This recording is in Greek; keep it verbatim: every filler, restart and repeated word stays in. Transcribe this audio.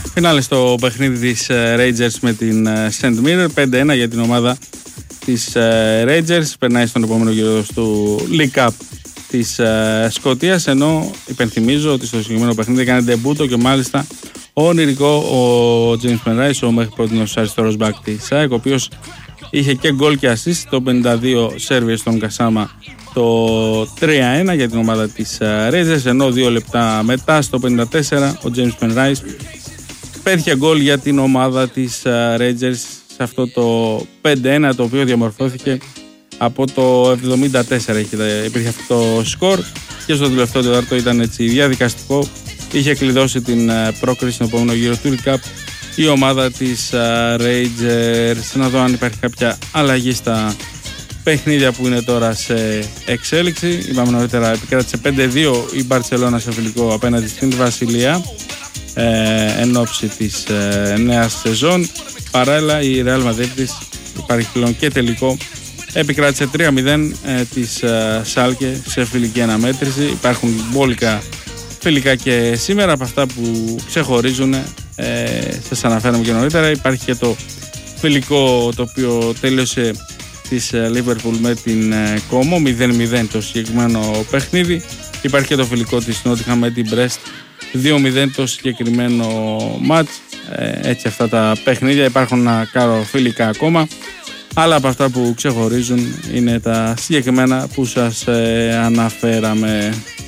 Φινάλε στο παιχνίδι της Rangers με την Saint Mirror, πέντε ένα για την ομάδα της Rangers. Περνάει στον επόμενο γύρο του League Cup της Σκωτίας, ενώ υπενθυμίζω ότι στο συγκεκριμένο παιχνίδι έκανε ντεμπούτο και μάλιστα ονειρικό ο James Penrice, ο μέχρι πρώτος αριστερός μπακ της ΑΕΚ, ο οποίος είχε και γκολ και assist το πενήντα δύο σέρβιες στον Κασάμα, το τρία ένα για την ομάδα της Rangers, ενώ δύο λεπτά μετά στο πενήντα τέσσερα ο James Penrice πέτυχε γκολ για την ομάδα της Rangers σε αυτό το πέντε ένα, το οποίο διαμορφώθηκε από το εβδομήντα τέσσερα. Υπήρχε αυτό το σκορ και στο τελευταίο τετάρτο ήταν έτσι διαδικαστικό. Είχε κλειδώσει την πρόκριση στον επόμενο γύρο του League Cup η ομάδα της Rangers. Να δω αν υπάρχει κάποια αλλαγή στα παιχνίδια που είναι τώρα σε εξέλιξη. Είπαμε νωρίτερα, επικράτησε πέντε δύο η Μπαρτσελώνα σε φιλικό απέναντι στην Βασιλεία ε, εν ώψη της ε, νέας σεζόν. Παράλληλα η Real Madrid υπάρχει πλέον και τελικό, επικράτησε τρία μηδέν ε, της ε, Σάλκε σε φιλική αναμέτρηση. Υπάρχουν μπόλικα φιλικά και σήμερα, από αυτά που ξεχωρίζουν ε, σας αναφέραμε και νωρίτερα. Υπάρχει και το φιλικό το οποίο τέλειωσε της Liverpool με την Como μηδέν μηδέν το συγκεκριμένο παιχνίδι. Υπάρχει και το φιλικό της Nottingham με την Brest δύο μηδέν το συγκεκριμένο μάτς. ε, έτσι αυτά τα παιχνίδια. Υπάρχουν ένα κάρο φιλικά ακόμα, αλλά από αυτά που ξεχωρίζουν είναι τα συγκεκριμένα που σας ε, αναφέραμε.